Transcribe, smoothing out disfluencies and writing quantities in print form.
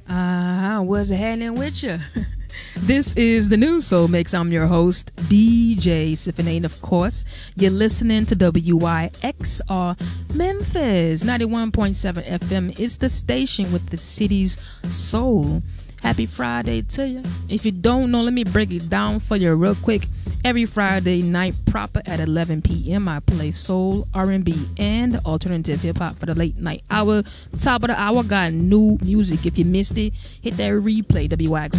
What's happening with you? This is the new Soul Mix. I'm your host, DJ Siphanane. Of course, you're listening to WYXR Memphis 91.7 FM. It's the station with the city's soul. Happy Friday to you. If you don't know, let me break it down for you real quick. Every Friday night, proper at 11 p.m., I play soul, R&B, and alternative hip-hop for the late night hour. Top of the hour, got new music. If you missed it, hit that replay, WYXR.